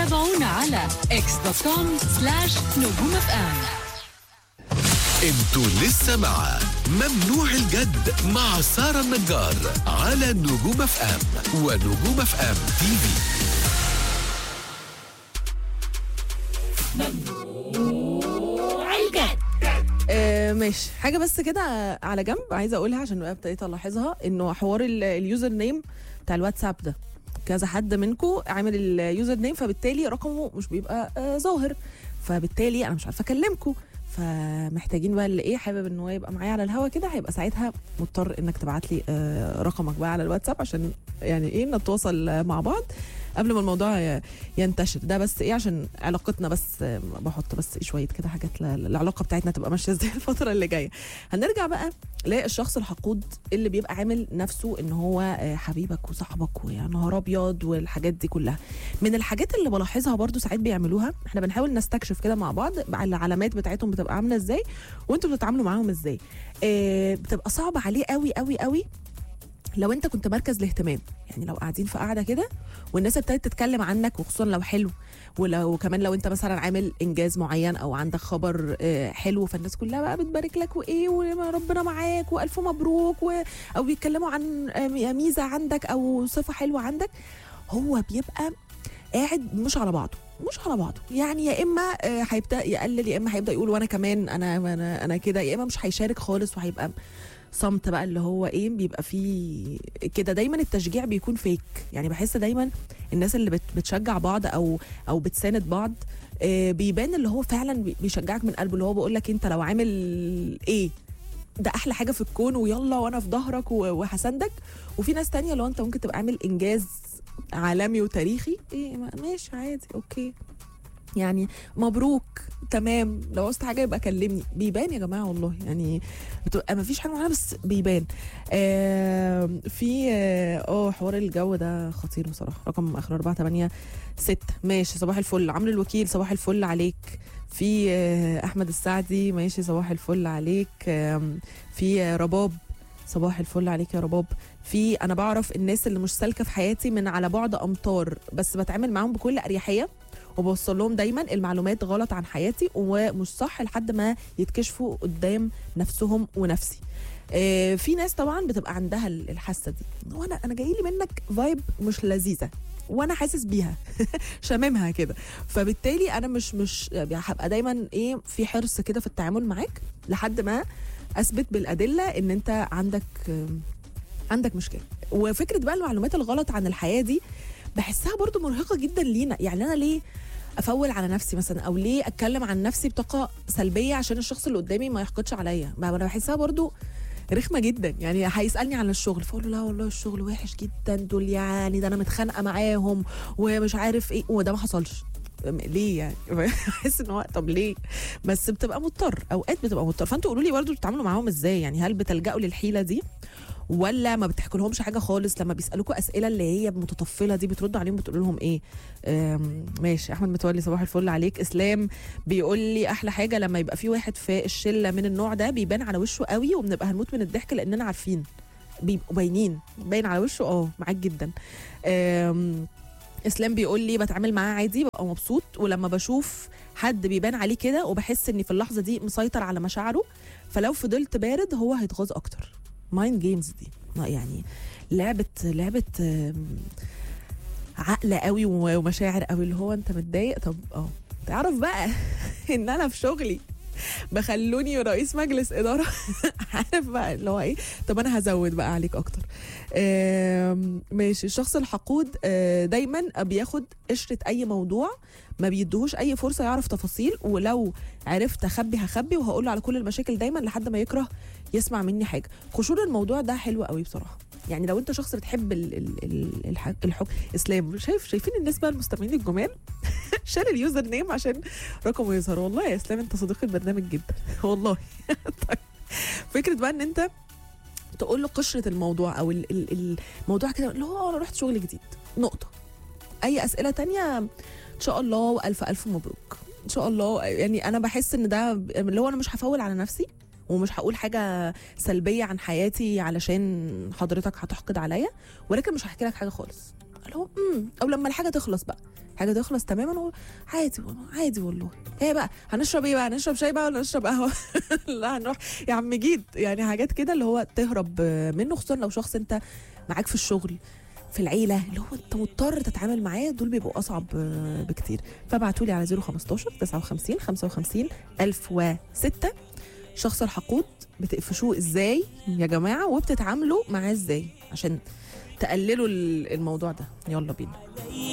تابعونا على x.com/نجوم FM. انتوا لسه مع ممنوع الجد مع سارة النجار على نجوم اف ام ونجوم اف ام تي في. ماشي، حاجه بس كده على جنب عايزه اقولها عشان بقى ابتديت الاحظها، انه حوار اليوزر نيم بتاع الواتساب ده كذا حد منكم عامل اليوزر نيم، فبالتالي رقمه مش بيبقى ظاهر، فبالتالي انا مش عارفه اكلمكم، فمحتاجين بقى اللي حابب ان هو يبقى معايا على الهوا كده، هيبقى ساعتها مضطر انك تبعت لي رقمك بقى على الواتساب عشان نتواصل مع بعض قبل ما الموضوع ينتشر. ده بس عشان علاقتنا، بس بحط بس شويه كده حاجات العلاقه بتاعتنا تبقى ماشيه ازاي الفتره اللي جايه. هنرجع بقى للشخص الحقود اللي بيبقى عامل نفسه ان هو حبيبك وصاحبك ويا نهار ابيض والحاجات دي كلها. من الحاجات اللي بلاحظها برضو ساعات بيعملوها، احنا بنحاول نستكشف كده مع بعض العلامات بتاعتهم بتبقى عامله ازاي وانتوا بتتعاملوا معاهم ازاي. بتبقى صعبه عليه قوي قوي قوي لو انت كنت مركز الاهتمام. يعني لو قاعدين في قاعده كده والناس ابتدت تتكلم عنك، وخصوصا لو حلو، ولو كمان لو انت مثلا عامل انجاز معين او عندك خبر حلو، فالناس كلها بقى بتبارك لك وربنا معاك والف مبروك، او بيتكلموا عن ميزه عندك او صفه حلوه عندك، هو بيبقى قاعد مش على بعضه. يعني يا اما هيبدا يقلل، يا اما هيبدا يقول وانا كمان انا كده، يا اما مش هيشارك خالص وهيبقى صمت بقى اللي هو بيبقى فيه كده. دايما التشجيع بيكون فيك، يعني بحس دايما الناس اللي بتشجع بعض او بتساند بعض بيبان اللي هو فعلا بيشجعك من قلبه، اللي هو بيقول لك انت لو عامل ده احلى حاجه في الكون ويلا وانا في ظهرك وهساندك. وفي ناس تانية لو انت ممكن تبقى عامل انجاز عالمي وتاريخي، ماشي عادي اوكي، يعني مبروك تمام، لو عوزت حاجه يبقى كلمني. بيبان يا جماعه والله، يعني بتبقى ما فيش حاجه معانا بس بيبان. في حوار الجو ده خطير بصراحه. رقم اخر 486 ماشي، صباح الفل. عمرو الوكيل صباح الفل عليك. في احمد السعدي ماشي، صباح الفل عليك. في رباب صباح الفل عليك يا رباب. في انا بعرف الناس اللي مش سالكه في حياتي من على بعد امتار، بس بتعامل معاهم بكل اريحيه وبوصل لهم دايما المعلومات غلط عن حياتي ومش صح لحد ما يتكشفوا قدام نفسهم ونفسي. في ناس طبعا بتبقى عندها الحاسه دي، وانا جاي لي منك فايب مش لذيذه وانا حاسس بيها شاممها كده، فبالتالي انا مش هبقى دايما في حرص كده في التعامل معاك لحد ما اثبت بالادله ان انت عندك مشكله. وفكره بقى المعلومات الغلط عن الحياه دي بحسها برضو مرهقه جدا لينا. يعني انا ليه افول على نفسي مثلا، او ليه اتكلم عن نفسي بطاقه سلبيه عشان الشخص اللي قدامي ما يحقدش عليا؟ ما انا بحسها برضو رخمه جدا. يعني هيسالني عن الشغل فاقول له لا والله الشغل وحش جدا، دول يعني ده انا متخانقه معاهم ومش عارف وده ما حصلش. ليه يعني؟ بحس ان هو طب ليه؟ بس بتبقى مضطر، اوقات بتبقى مضطر. فانتوا قولوا لي برضو بتتعاملوا معاهم ازاي؟ يعني هل بتلجأوا للحيله دي ولا ما بتحكوا لهمش حاجه خالص؟ لما بيسالوكوا اسئله اللي هي متطفله دي بتردوا عليهم بتقولوا لهم ايه؟ ماشي. احمد متولي صباح الفل عليك. اسلام بيقول لي احلى حاجه لما يبقى في واحد في الشله من النوع ده بيبان على وشه قوي وبنبقى هنموت من الضحك لاننا عارفين بيبقوا باين على وشه. معاك جدا. اسلام بيقول لي بتعامل معاه عادي، ببقى مبسوط، ولما بشوف حد بيبان عليه كده وبحس اني في اللحظه دي مسيطر على مشاعره، فلو فضلت بارد هو هيتغاظ اكتر. مايند جيمز دي يعني لعبه عقل قوي ومشاعر قوي، اللي هو انت متضايق طب تعرف بقى ان انا في شغلي بخلوني رئيس مجلس اداره عارف بقى اللي هو طب انا هزود بقى عليك اكتر. ماشي. الشخص الحقود دايما بياخد قشره اي موضوع، ما بيدوهوش اي فرصه يعرف تفاصيل، ولو عرفت هخبي وهقول له على كل المشاكل دايما لحد ما يكره يسمع مني حاجه. قشور الموضوع ده حلو قوي بصراحه. يعني لو انت شخص بتحب الحب. اسلام شايفين الناس بقى المستمعين الجمال شال اليوزر نيم عشان رقمه يظهر. والله يا اسلام انت صديق البرنامج جدا والله. طيب فكره بقى ان انت تقول له قشره الموضوع او الموضوع كده اللي هو انا رحت شغل جديد نقطه. اي اسئله تانية ان شاء الله والف مبروك ان شاء الله. يعني انا بحس ان ده اللي هو انا مش هفول على نفسي ومش هقول حاجه سلبيه عن حياتي علشان حضرتك هتحقد عليا، ولكن مش هحكي لك حاجه خالص اللي هو او لما الحاجه تخلص بقى حاجه تخلص تماما عادي عادي والله. هي بقى هنشرب ايه بقى؟ هنشرب شاي بقى ولا نشرب قهوه؟ لا هنروح يا عم جيد، يعني حاجات كده اللي هو تهرب منه، خصوصا لو شخص انت معاك في الشغل في العيله اللي هو انت مضطر تتعامل معاه، دول بيبقوا اصعب بكتير. فابعتوا لي على 015 59 55 1006 شخص الحقود بتقفشوه ازاي يا جماعه، وبتتعاملوا معاه ازاي عشان تقللوا الموضوع ده. يلا بينا.